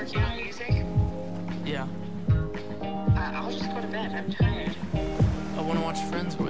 working on music? Yeah. I'll just go to bed. I'm tired. I want to watch Friends with